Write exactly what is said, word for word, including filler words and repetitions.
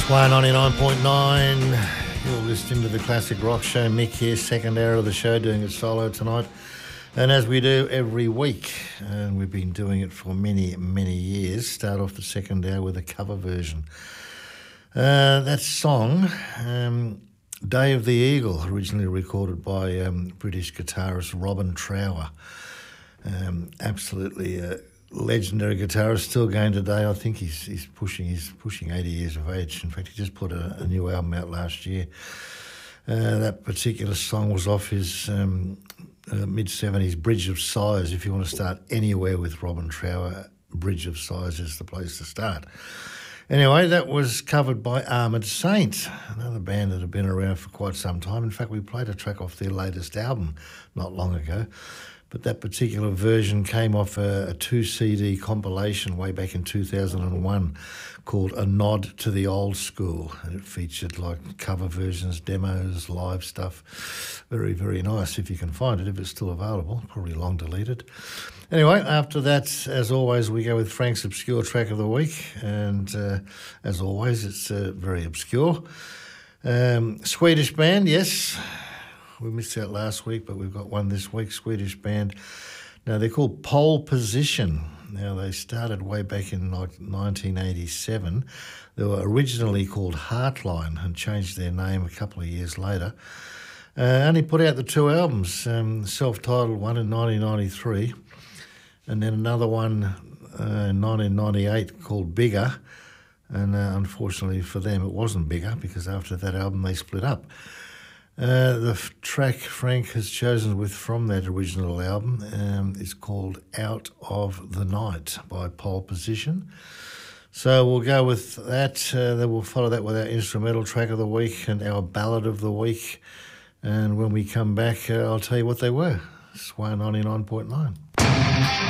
Swan ninety-nine point nine. You're listening to the Classic Rock Show. Mick here, second hour of the show, doing it solo tonight. And as we do every week, and we've been doing it for many, many years, start off the second hour with a cover version. Uh, that song, um, Day of the Eagle, originally recorded by um, British guitarist Robin Trower. Um, absolutely uh, legendary guitarist, still going today. I think he's he's pushing he's pushing eighty years of age. In fact, he just put a, a new album out last year. Uh, that particular song was off his um, uh, mid-seventies Bridge of Sighs. If you want to start anywhere with Robin Trower, Bridge of Sighs is the place to start. Anyway, that was covered by Armoured Saint, another band that have been around for quite some time. In fact, we played a track off their latest album not long ago. But that particular version came off a, a two C D compilation way back in two thousand one called A Nod to the Old School. And it featured like cover versions, demos, live stuff. Very, very nice if you can find it, if it's still available. Probably long deleted. Anyway, after that, as always, we go with Frank's Obscure Track of the Week. And uh, as always, it's uh, very obscure. Um, Swedish band, yes. We missed out last week, but we've got one this week, Swedish band. Now, they're called Pole Position. Now, they started way back in like nineteen eighty-seven. They were originally called Heartline and changed their name a couple of years later. Uh, only put out the two albums, um, self-titled one in nineteen ninety-three and then another one uh, in nineteen ninety-eight called Bigger. And uh, unfortunately for them, it wasn't Bigger because after that album, they split up. Uh, the f- track Frank has chosen with from that original album um, is called Out of the Night by Pole Position. So we'll go with that. Uh, then we'll follow that with our instrumental track of the week and our ballad of the week. And when we come back, uh, I'll tell you what they were. Swan ninety-nine point nine.